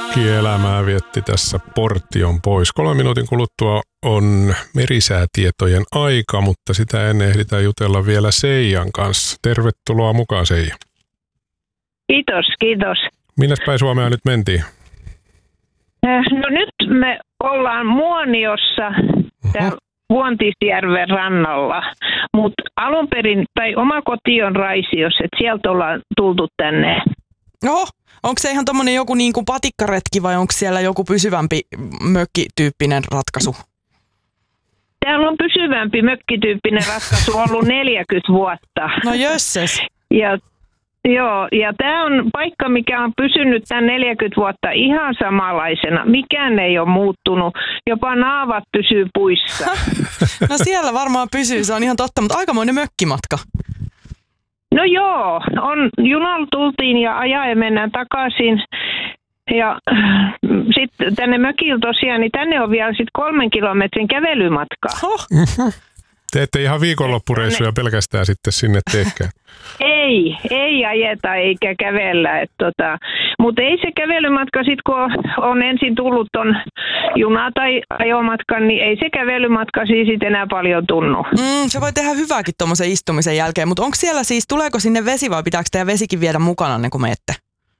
mökkielämää vietti tässä Portion pois. 3 minuutin kuluttua on merisäätietojen aika, mutta sitä ennen ehditään jutella vielä Seijan kanssa. Tervetuloa mukaan, Seija. Kiitos, kiitos. Minnes päin Suomea nyt mentiin? No nyt me ollaan Muoniossa täällä Vuontisjärven rannalla, mutta alun perin, tai oma koti on Raisiossa, että sieltä ollaan tultu tänne. Oho, onko se ihan tommonen joku niin kuin patikkaretki vai onko siellä joku pysyvämpi mökkityyppinen ratkaisu? Täällä on pysyvämpi mökkityyppinen ratkaisu ollut 40 vuotta. No jösses. Ja tämä on paikka, mikä on pysynyt tämän 40 vuotta ihan samanlaisena. Mikään ei ole muuttunut. Jopa naavat pysyy puissa. No siellä varmaan pysyy, se on ihan totta, mutta aikamoinen mökkimatka. No joo, junalla tultiin ja ajaen mennään takaisin. Ja sitten tänne mökillä tosiaan, niin tänne on vielä sitten 3 kilometrin kävelymatka. Oh. Te ette ihan viikonloppureissuja pelkästään sitten sinne teekään. Ei ajeta eikä kävellä. Mutta ei se kävelymatka sitten, kun on ensin tullut ton juna- tai ajomatkan, niin ei se kävelymatka siis enää paljon tunnu. Se voi tehdä hyvääkin tuommoisen istumisen jälkeen, mutta onko siellä siis, tuleeko sinne vesi vai pitääkö teidän vesikin viedä mukana, kun menette?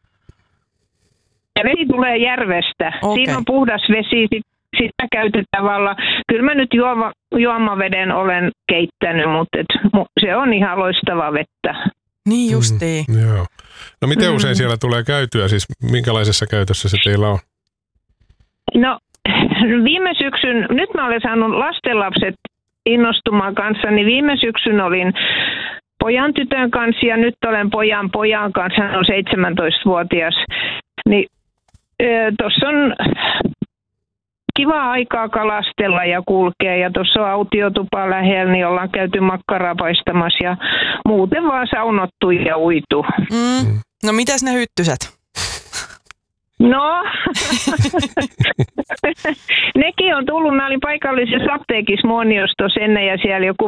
Ja vesi tulee järvestä. Okay. Siinä on puhdas vesi, sitä käytetään. Kyllä mä nyt juomaveden olen keittänyt, mutta se on ihan loistavaa vettä. Niin justiin. Joo. No miten usein siellä tulee käytyä? Siis minkälaisessa käytössä se teillä on? No viime syksyn, nyt mä olen saanut lastenlapset innostumaan kanssa, niin viime syksyn olin pojan tytön kanssa ja nyt olen pojan kanssa, hän on 17-vuotias. Niin tuossa on kiva aikaa kalastella ja kulkea ja tuossa on autiotupa lähellä, niin ollaan käyty makkaraa paistamassa ja muuten vaan saunottu ja uitu. No mitäs ne hyttyset? No, nekin on tullut. Mä olin paikallisessa apteekissa Muoniossa ennen ja siellä joku